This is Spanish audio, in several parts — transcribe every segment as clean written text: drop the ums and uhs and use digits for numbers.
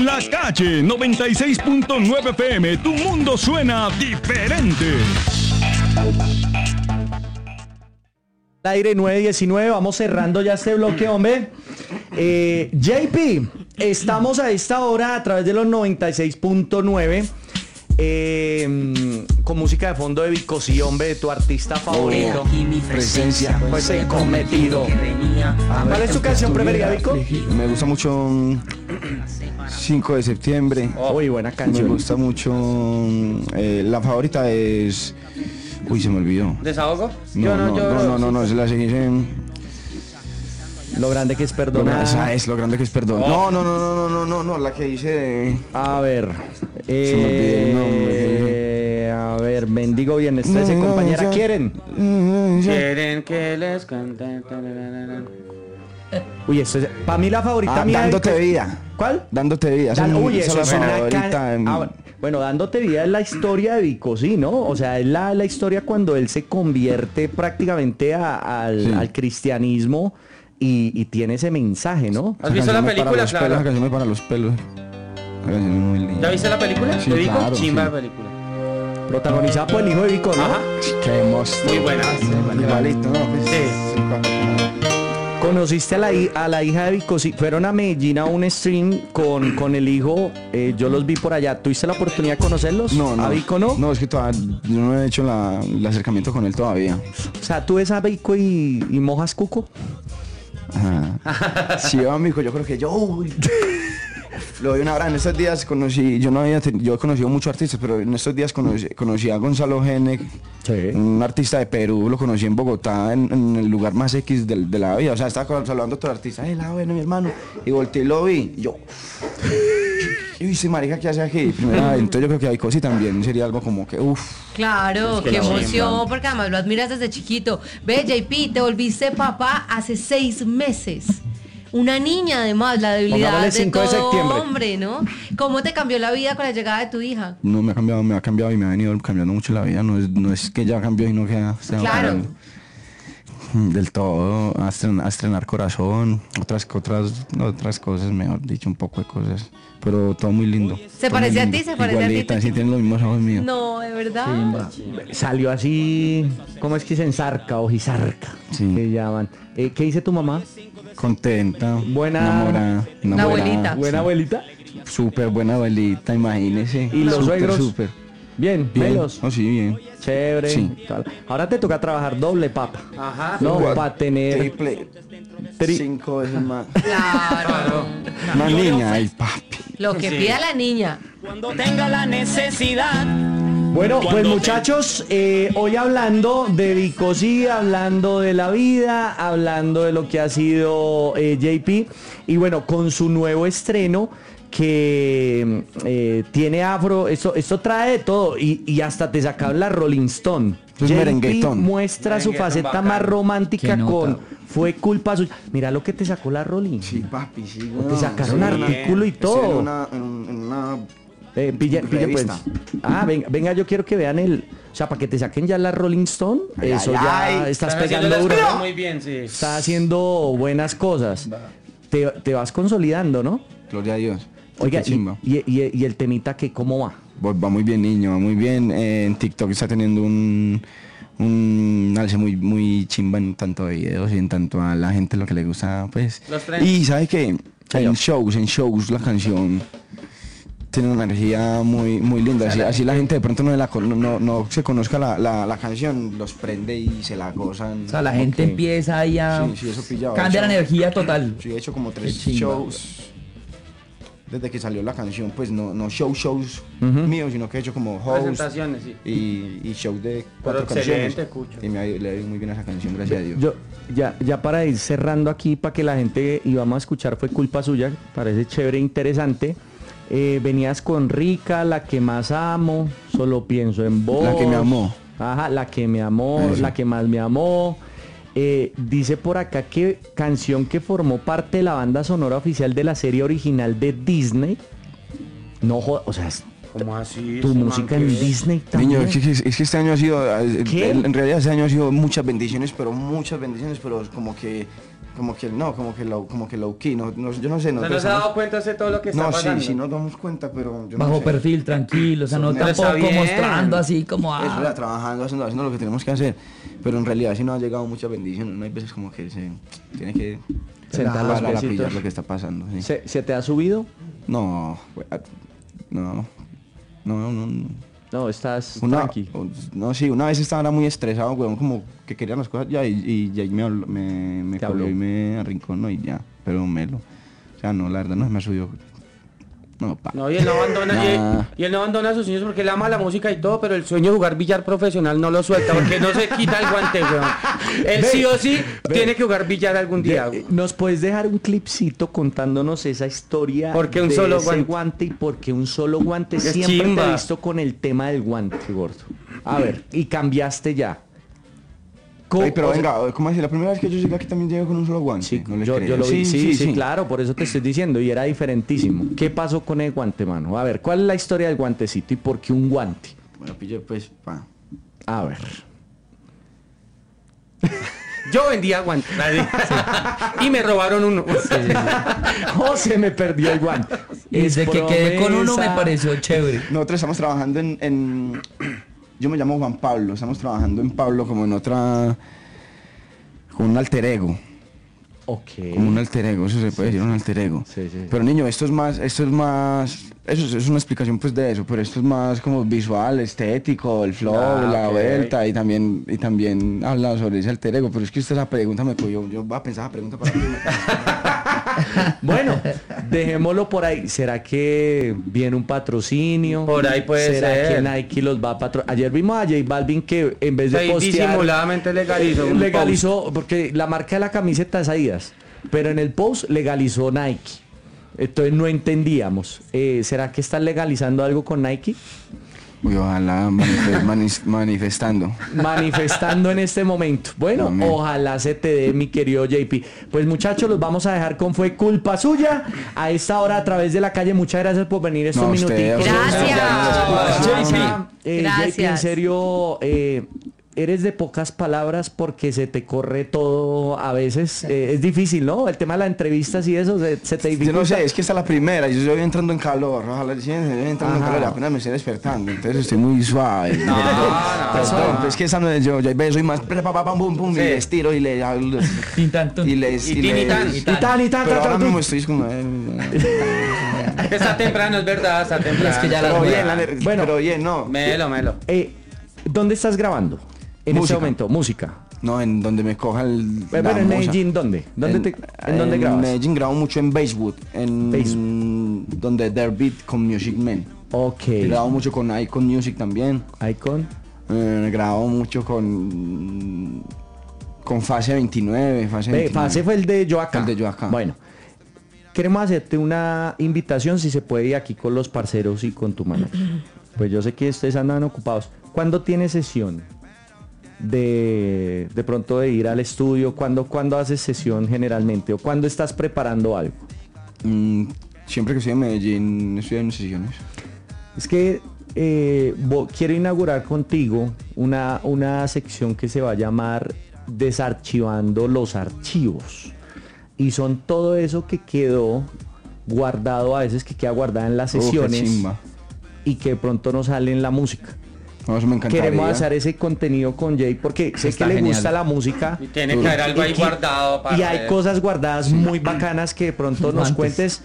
La Calle 96.9 FM, tu mundo suena diferente. Aire 919, vamos cerrando ya este bloque, hombre. JP, estamos a esta hora a través de los 96.9 con música de fondo de Vico, sí, hombre, de tu artista favorito. Y mi presencia pues he cometido. ¿Cuál es tu canción preferida, Vico? Me gusta mucho 5 de septiembre. Uy, buena canción. Me gusta mucho. La favorita es. Uy, se me olvidó. ¿Desahogo? No, es la seguí en. Lo grande que es perdonar. Esa es lo grande que es perdonar. No, la que hice de. A ver. Se me olvidó el nombre. A ver, bendigo bien. Ese compañera, ¿quieren? Quieren que les cante. Uy, eso es. Para mí la favorita mía. Dándote vida. ¿Cuál? Dándote vida. Uy, eso es una favorita. Bueno, Dándote vida es la historia de Vico, sí, ¿no? O sea, es la historia cuando él se convierte prácticamente al cristianismo y tiene ese mensaje, ¿no? ¿Has visto la película? Claro. La canción me para los pelos. La canción es muy linda. ¿Ya viste la película? Sí, ¿De Vico? claro, Chimba sí. de película. Protagonizada por el hijo de Vico, ¿no? Ajá. Qué monstruo. Muy buena. Igualito, ¿no? Pues, Sí. ¿Conociste a la hija de Vico? Sí, fueron a Medellín a un stream con el hijo. Yo los vi por allá. ¿Tuviste la oportunidad de conocerlos? No. ¿A Vico no? No, es que todavía yo no he hecho el acercamiento con él todavía. O sea, ¿tú ves a Vico y mojas cuco? Ajá. Sí, amigo, yo creo que yo. Lo doy un abrazo. En estos días conocí, yo he conocido muchos artistas, pero en estos días conocí a Gonzalo Genek, Sí. un artista de Perú, lo conocí en Bogotá, en el lugar más X de la vida. O sea, estaba saludando a todo el artista, bueno, mi hermano, y volteé y lo vi, y yo. Y dice, marica, ¿qué hace aquí? Primera vez. Entonces yo creo que hay cosas y también sería algo como que, Claro, Es que qué la emoción, chimba. porque además lo admiras desde chiquito. Ve, JP, te volviste papá hace 6 meses. Una niña, además, la debilidad Pongámosle de 5 de todo septiembre. hombre, ¿no? ¿Cómo te cambió la vida con la llegada de tu hija? no, me ha cambiado y me ha venido cambiando mucho la vida. No es que ya cambió, sino que se va Claro. cambiando. Del todo, a estrenar corazón, otras cosas, mejor dicho, un poco de cosas, pero todo muy lindo. ¿Se todo parece muy a lindo. ti? ¿Se parece a ti? Igualita, sí, tienen los mismos ojos míos. No, de verdad. Salió así, ¿cómo es que se ensarca o gizarca? Sí. Que llaman. ¿Qué dice tu mamá? Contenta, Buena- La abuelita. ¿Buena abuelita? Súper buena abuelita, imagínese. ¿Y los suegros? Súper. Bien, Bien. melos. Oh, sí, bien. Chévere. Sí. Tal. Ahora te toca trabajar doble, papa. Ajá. No, Igual. para tener... Triple. 5 veces más. Claro. Una niña, ay, papi. Lo que pida la niña. Cuando tenga la necesidad. Bueno, pues muchachos, hoy hablando de Vicosí, hablando de la vida, hablando de lo que ha sido JP, y bueno, con su nuevo estreno que tiene afro, esto trae de todo, y hasta te sacaron la Rolling Stone. Es JP merenguetón. muestra su Merenguetón faceta bacano. más romántica Qué nota. con Fue culpa suya. Mira lo que te sacó la Rolling. Sí, papi, sí. Te sacaron artículo y todo. En una Pille pues. revista. Venga, yo quiero que vean o sea, para que te saquen ya la Rolling Stone, Ay, eso ay, ya ay. estás Están haciendo pegando las duro. cosas muy bien, sí. Estás haciendo buenas cosas. Te vas consolidando, ¿no? Gloria a Dios. Oiga, Qué chimba. y el temita que cómo va. Va muy bien, niño, va muy bien. En TikTok está teniendo un alce muy chimba en tanto de videos y en tanto a la gente lo que le gusta, pues. Los trends. Y ¿sabe qué? Señor. En shows la canción tiene una energía muy linda. Así la gente de pronto no se conozca la canción, los prende y se la gozan. O sea, la gente Ok. empieza ahí a... Sí, eso pillado. Cambia la Eso- energía total. Sí, he hecho como 3 Qué chimba. shows desde que salió la canción, pues no shows Ujú. míos, sino que he hecho como host Presentaciones, sí. y shows de Pero 4 canciones. excelente, Cucho. Y le ha ido muy bien a esa canción, gracias a Dios. Ya para ir cerrando aquí, para que la gente y vamos a escuchar, fue culpa suya, parece chévere, interesante. Venías con Rica, la que más amo, solo pienso en vos. La que me amó. Ajá, la que me amó, Eso. la que más me amó. Dice por acá que canción que formó parte de la banda sonora oficial de la serie original de Disney. No jodas, o sea, ¿Cómo así? tu ese música man en que- Disney también. Niño, es que este año ha sido, ¿Qué? en realidad este año ha sido muchas bendiciones, pero como que como que low key, no, yo no sé. ¿No se ha dado cuenta de todo lo que está pasando? Sí, nos damos cuenta, pero yo Bajo no sé. perfil, tranquilo, o sea, no Pero está tampoco bien. mostrando así como Eso, ya, trabajando, haciendo lo que tenemos que hacer, pero en realidad sí nos ha llegado mucha bendición, no hay veces como que se tiene que Sentar los parar a piecitos. pillar lo que está pasando. Sí. ¿Se te ha subido? No, no. No, estás Una, tranqui. no, sí, una vez estaba muy estresado, weón, como que querían las cosas ya y ahí me Te cogió habló. y me arrinconó y ya, pero melo. O sea, no, la verdad no se me subió. No, pa. No, y él no abandona, Nah. y él no abandona a sus sueños porque él ama la música y todo, pero el sueño de jugar billar profesional no lo suelta porque no se quita el guante, weón. Él sí o sí tiene que jugar billar algún día. ¿Nos puedes dejar un clipcito contándonos esa historia ¿Por qué un de solo ese guante? y por qué un solo guante? Es Siempre te chimba. he visto con el tema del guante, gordo. A ver, y cambiaste ya. Ay, pero o sea, venga, ¿cómo así? La primera vez que yo llegué aquí también llegué con un solo guante. Sí, no le yo creo. lo vi, sí, claro, por eso te estoy diciendo, y era diferentísimo. ¿Qué pasó con el guante, mano? A ver, ¿cuál es la historia del guantecito y por qué un guante? Bueno, pille pues, pa. A ver. Yo vendía guantes y me robaron uno. Oh, se me perdió el guante. Y desde que quedé con uno me promesa. pareció chévere. Nosotros estamos trabajando en yo me llamo Juan Pablo, estamos trabajando en Pablo como en otra, con un alter ego. Ok. Como un alter ego, eso se puede decir, un alter ego. Sí, sí. Pero niño, esto es más, eso es una explicación pues de eso, pero esto es más como visual, estético, el flow, la ok. vuelta y también habla sobre ese alter ego, pero es que usted esa pregunta me cogió, yo voy a pensar esa pregunta para mí. Bueno, dejémoslo por ahí. ¿Será que viene un patrocinio? Por ahí puede ¿Será ser. que Nike los va a patrocinar? Ayer vimos a J Balvin que en vez de Ahí postear... disimuladamente legalizó un legalizó, porque la marca de la camiseta es Adidas, pero en el post legalizó Nike. Entonces no entendíamos. ¿Será que están legalizando algo con Nike? Uy, ojalá manifestando. Manifestando en este momento. Bueno, Amén. ojalá se te dé, mi querido JP. Pues muchachos, los vamos a dejar con Fue Culpa Suya a esta hora a través de la calle. Muchas gracias por venir estos No, usted, minutitos. Gracias. JP, en Gracias. serio, eres de pocas palabras porque se te corre todo a veces. Es difícil, ¿no? El tema de las entrevistas y eso se te Yo dificulta. no sé, es que esta es la primera, yo estoy entrando en calor, ojalá sí, estoy entrando en Ajá. calor, apenas me estoy despertando, entonces estoy muy suave. Perdón, es que esa no es yo soy más pum pum y le estiro y le hablo Sin tanto. y les Y tin y tan. Y tan, pero ahora tan, mismo estoy como Está temprano, es verdad, está temprano. Es que ya las pero voy bien, a- Bueno. pero bien, no. Melo. ¿Dónde estás grabando? En Música. este momento, música. No, en donde me coja el Bueno, en Medellín, ¿dónde? ¿En dónde grabas? En Medellín grabo mucho en Basewood, donde There Beat con Music Man. Ok. Grabo mucho con Icon Music también. Icon. Grabo mucho con Fase 29, Fase 29. Fase fue el de Yo Acá. El de Yo Acá. Bueno, queremos hacerte una invitación si se puede ir aquí con los parceros y con tu mano. Pues yo sé que ustedes andan ocupados. ¿Cuándo tienes sesión? De pronto de ir al estudio. ¿Cuándo haces sesión generalmente? ¿O cuándo estás preparando algo? Siempre que estoy en Medellín estoy en sesiones. Es que quiero inaugurar contigo una sección que se va a llamar Desarchivando los Archivos. Y son todo eso que quedó guardado, a veces que queda guardada en las Qué sesiones chimba. y que de pronto no sale en la música. No, eso me encantaría. Queremos hacer ese contenido con Jay porque sé Está que le genial. gusta la música. Y tiene que haber algo ahí guardado para Y hay hacer. cosas guardadas muy bacanas que de pronto nos Guantes. cuentes.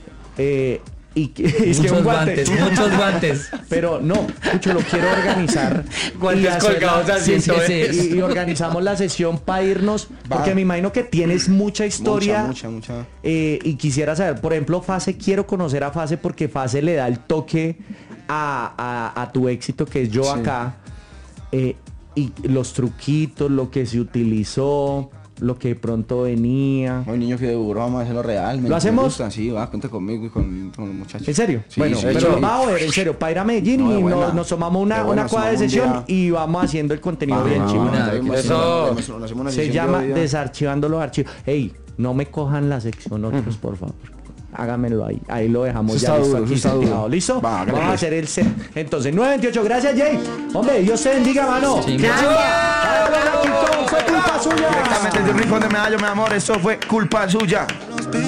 Es que Muchos un guante. guantes, muchos guantes. Pero no, Cucho, lo quiero organizar. Guantes y hacer colgados la- así, sí, sí. y organizamos la sesión para irnos. Va. Porque me imagino que tienes mucha historia. Mucha. Y quisiera saber, por ejemplo, Fase, quiero conocer a Fase porque Fase le da el toque a tu éxito, que es Yo Sí. Acá. Y los truquitos, lo que se utilizó, lo que de pronto venía. Hoy niño que duro, vamos a hacerlo real. ¿Lo hacemos? Me gusta, sí, va, cuenta conmigo y con los muchachos. ¿En serio? Sí, bueno, sí, pero sí. nos vamos a ver, en serio, para ir a Medellín No, de y buena. nos tomamos una De buena, cuadra de nos tomamos un sesión día. y vamos haciendo el contenido bien Ah, chido. una- Eso. Se llama Desarchivando los Archivos. Ey, no me cojan la sección otros, por favor. Hágamelo ahí. Ahí lo dejamos Eso ya. está Listo, duro, aquí eso está duro. sentado. ¿Listo? Va, hágale, Vamos a pues. hacer el set. Entonces, 9:28. Gracias, Jay. Hombre, Dios te bendiga, mano. Sí, Fue culpa suya. Directamente desde el rincón de Medallo, mi amor, eso fue culpa suya.